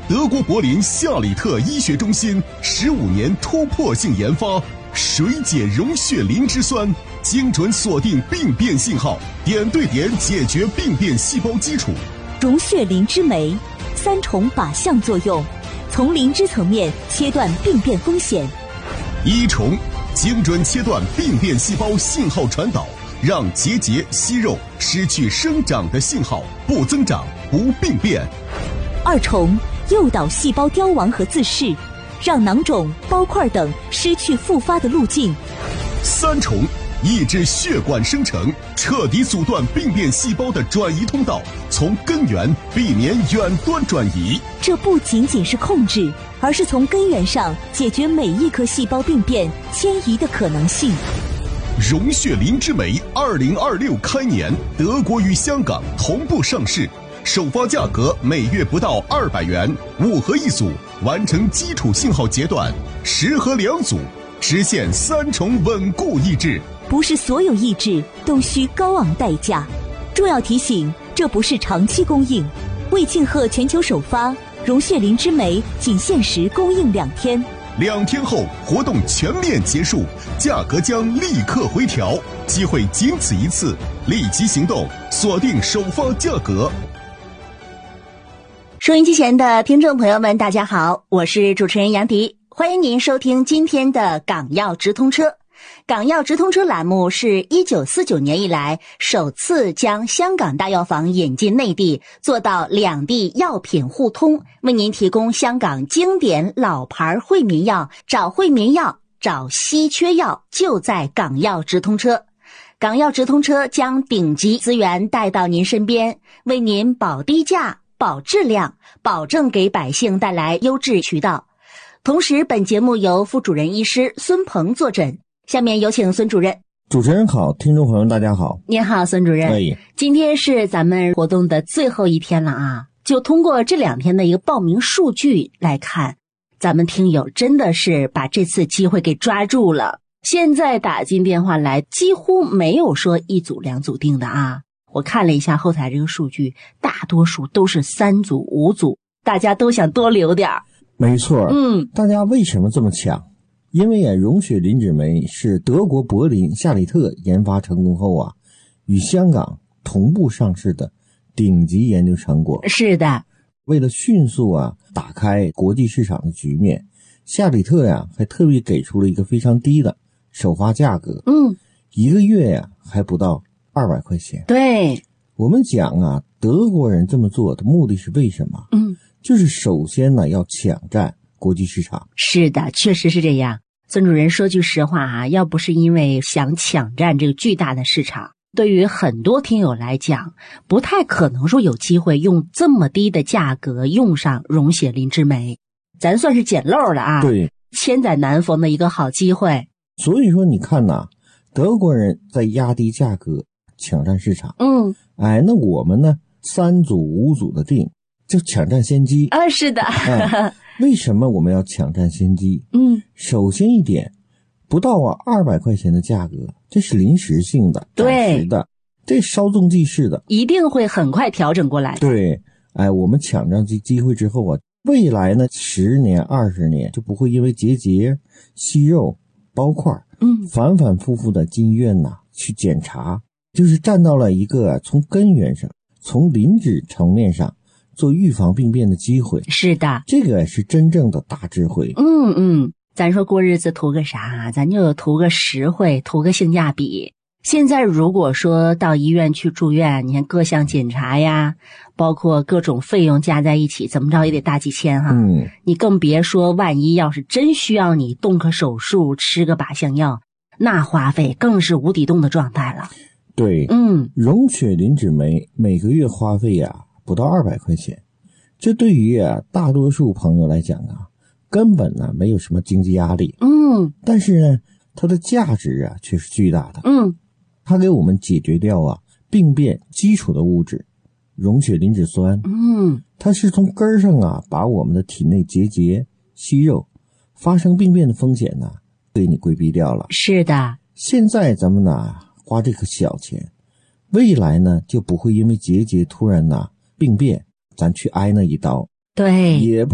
德国柏林夏里特医学中心15年突破性研发，水解溶血磷脂酸，精准锁定病变信号，点对点解决病变细胞基础。 溶血磷脂酶3重靶向作用，从磷脂层面切断病变风险。 1重，精准切断病变细胞信号传导，让结节、息肉失去生长的信号，不增长，不病变。 2重，诱导细胞凋亡和自噬，让囊肿、包块等失去复发的路径。 3重，抑制血管生成，彻底阻断病变细胞的转移通道，从根源避免远端转移。 这不仅仅是控制，而是从根源上解决每一颗细胞病变迁移的可能性。 溶血磷脂酶2026开年，德国与香港同步上市，首发价格每月不到200元，5盒1组，完成基础信号截断，10盒2组，实现3重稳固抑制。 不是所有抑制都需高昂代价。重要提醒，这不是长期供应。为庆贺全球首发，溶血磷脂酶仅限时供应2天。 2天后活动全面结束，价格将立刻回调，机会仅此一次，立即行动，锁定首发价格。 收音机前的听众朋友们，大家好，我是主持人杨迪，欢迎您收听今天的港药直通车。港药直通车栏目是1949年以来首次将香港大药房引进内地，做到两地药品互通，为您提供香港经典老牌惠民药，找惠民药，找稀缺药，就在港药直通车。港药直通车将顶级资源带到您身边，为您保低价、保质量，保证给百姓带来优质渠道。同时，本节目由副主任医师孙鹏坐诊。下面有请孙主任。 主持人好，听众朋友大家好。 您好，孙主任。今天是咱们活动的最后一天了啊，就通过这2天的一个报名数据来看，咱们听友真的是把这次机会给抓住了。现在打进电话来几乎没有说1组2组定的啊，我看了一下后台这个数据，大多数都是3组5组，大家都想多留点。 没错，大家为什么这么抢？因为溶血磷脂酶是德国柏林夏里特研发成功后与香港同步上市的顶级研究成果。 是的， 为了迅速打开国际市场的局面，夏里特还特别给出了一个非常低的首发价格，1个月还不到200块钱。 对， 我们讲德国人这么做的目的是为什么？就是首先要抢占国际市场。 是的，确实是这样。孙主任说句实话要不是因为想抢占这个巨大的市场，对于很多听友来讲，不太可能说有机会用这么低的价格用上溶血磷脂酶，咱算是捡漏了对， 千载难逢的一个好机会。 所以说你看德国人在压低价格抢占市场，那我们呢3组5组的定就抢占先机是的为什么我们要抢占先机？首先一点，不到200块钱的价格，这是临时性的，暂时的，这稍纵即逝的， 一定会很快调整过来。 对，我们抢占这机会之后未来呢10年20年就不会因为结节、息肉、包块反反复复的进医院去检查，就是站到了一个从根源上，从磷脂层面上做预防病变的机会。 是的， 这个是真正的大智慧。 咱说过日子图个啥？咱就图个实惠，图个性价比。现在如果说到医院去住院，你看各项检查呀，包括各种费用加在一起，怎么着也得大几千你更别说万一要是真需要你动个手术，吃个靶向药，那花费更是无底洞的状态了。 对，溶血磷脂酶每个月花费不到200块钱，这对于大多数朋友来讲根本没有什么经济压力。但是呢，它的价值却是巨大的。它给我们解决掉病变基础的物质溶血磷脂酸。它是从根上把我们的体内结节、息肉发生病变的风险给你规避掉了。 是的， 现在咱们花这个小钱，未来呢就不会因为结节突然病变咱去挨那一刀。 对， 也不